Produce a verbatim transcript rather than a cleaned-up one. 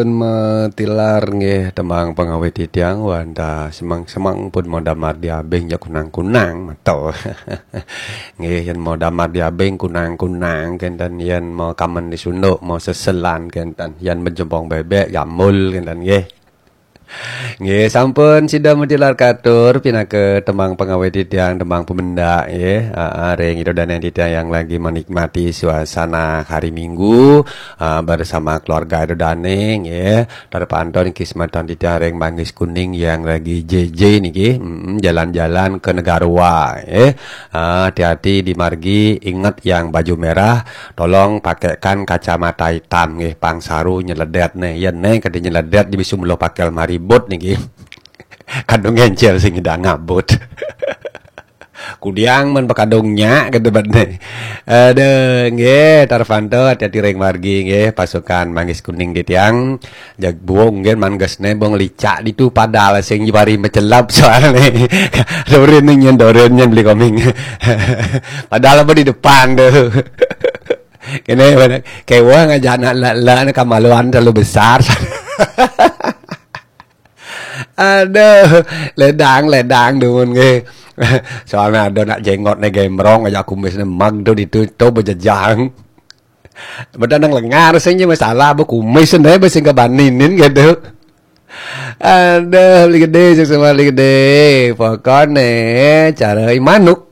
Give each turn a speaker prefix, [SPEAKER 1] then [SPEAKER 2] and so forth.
[SPEAKER 1] Metilar nggih tembang pengawet tiang wanda semang-semang pun mau damar diabeng ya kunang-kunang mato. Nggih yen mau damar diabeng kunang-kunang kenten yen mau kamen disunduk mau seselan kenten yen menjempong bebek yamul kenten nggih. Nggih sampun sida mutilar katur pinake tembang pengawet tiang tembang pemenda nggih. Heeh ring itu dan yang yang lagi menikmati suasana hari Minggu uh, bersama keluarga itu daning ya. Terpantau kismatan tiang ring Manggis Kuning yang lagi J J niki mm, jalan-jalan ke Negarwa ya. Uh, hati-hati di margi ingat yang baju merah tolong pakaikan kacamata hitam nggih pangsaru nyeledet nih yen nih kadi nyeledet dibisu mulo pakai mari bot niki kadung encel sing ida ngabut kudiang men pakadungnya ke debat nih aduh nggih tarfanto hati-hati ring margi nggih pasukan Manggis Kuning di tiang jag buong nggih manggesne bong licak ditu padahal sing nyibari mecelap soalnya doren nyen doren nyen beli koming padahal apa di depan tuh kene kewa ngajak anak la kamaluan terlalu besar. Aduh, ledang ledang dumun nggih. Soalnya ada nak jenggot nih gemrong aja kumisnya mag tuh ditutup bejejang. Bedang lengar sing masalah bu kumis nih besi kebaninin gitu. Aduh, li gede sing sama li gede. Pokoknya cara manuk